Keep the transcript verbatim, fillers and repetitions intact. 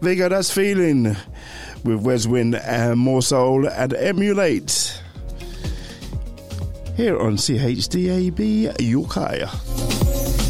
There you go, that's Feeling with Weswin and More Soul and Emulate here on C H D A B Yorkshire.